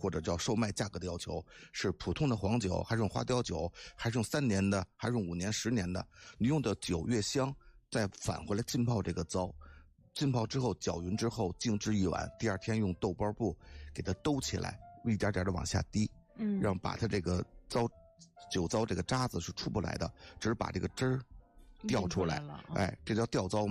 或者叫售卖价格的要求，是普通的黄酒，还是用花雕酒，还是用3年的，还是用5年、10年的？你用的酒越香，再返回来浸泡这个糟，浸泡之后搅匀之后静置一晚，第二天用豆包布给它兜起来，一点点的往下滴，让把它这个酒糟这个渣子是出不来的，只是把这个汁儿调出来，这叫吊糟